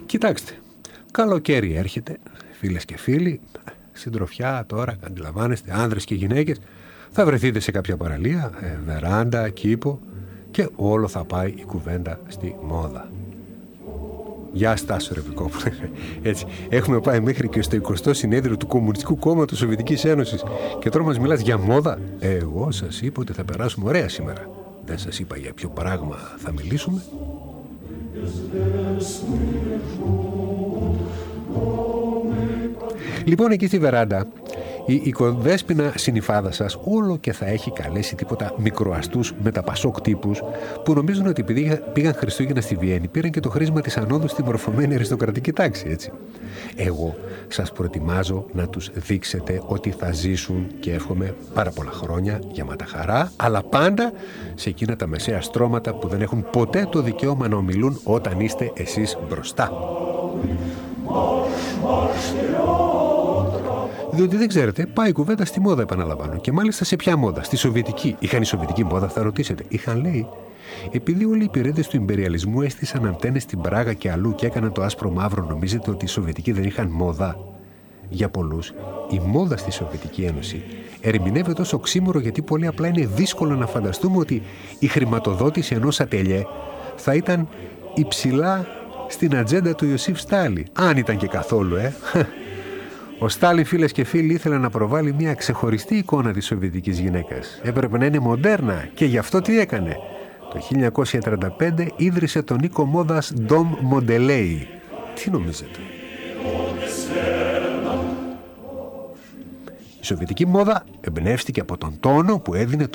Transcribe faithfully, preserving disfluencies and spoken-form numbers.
Κοιτάξτε, καλοκαίρι έρχεται, φίλες και φίλοι, συντροφιά τώρα, αντιλαμβάνεστε, άνδρες και γυναίκες, θα βρεθείτε σε κάποια παραλία, ε, βεράντα, κήπο και όλο θα πάει η κουβέντα στη μόδα. Γεια Στάσο Ρεβικόπουλε. Έτσι, έχουμε πάει μέχρι και στο εικοστό συνέδριο του Κομμουνιστικού Κόμματος Σοβιετικής Ένωσης και τώρα μας μιλάς για μόδα. Εγώ σας είπα ότι θα περάσουμε ωραία σήμερα. Δεν σας είπα για ποιο πράγμα θα μιλήσουμε. Λοιπόν, εκεί στη βεράντα η οικοδέσποινα συνυφάδα σας όλο και θα έχει καλέσει τίποτα μικροαστούς μεταπασόκ τύπους που νομίζουν ότι επειδή πήγαν Χριστούγεννα στη Βιέννη πήραν και το χρήσμα της ανόδου στη μορφωμένη αριστοκρατική τάξη, έτσι. Εγώ σας προετοιμάζω να τους δείξετε ότι θα ζήσουν και εύχομαι πάρα πολλά χρόνια γεμάτα χαρά, αλλά πάντα σε εκείνα τα μεσαία στρώματα που δεν έχουν ποτέ το δικαίωμα να ομιλούν όταν είστε εσείς μπροστά. Διότι δεν ξέρετε, πάει η κουβέντα στη μόδα, επαναλαμβάνω. Και μάλιστα σε ποια μόδα? Στη σοβιετική. Είχαν η σοβιετική μόδα, θα ρωτήσετε. Είχαν, λέει, επειδή όλοι οι υπηρέτες του ιμπεριαλισμού έστησαν αντένες στην Πράγα και αλλού και έκαναν το άσπρο μαύρο, νομίζετε ότι οι Σοβιετικοί δεν είχαν μόδα? Για πολλούς, η μόδα στη Σοβιετική Ένωση ερμηνεύεται ως οξύμορο, γιατί πολύ απλά είναι δύσκολο να φανταστούμε ότι η χρηματοδότηση ενός ατελιέ θα ήταν υψηλά στην ατζέντα του Ιωσήφ Στάλιν. Αν ήταν και καθόλου, ε. Ο Στάλιν, φίλες και φίλοι, ήθελε να προβάλλει μια ξεχωριστή εικόνα της σοβιετικής γυναίκας. Έπρεπε να είναι μοντέρνα και γι' αυτό τι έκανε? Το χίλια εννιακόσια τριάντα πέντε ίδρυσε τον οίκο μόδας Dom Modelei. Τι νομίζετε? Η σοβιετική μόδα εμπνεύστηκε από τον τόνο που έδινε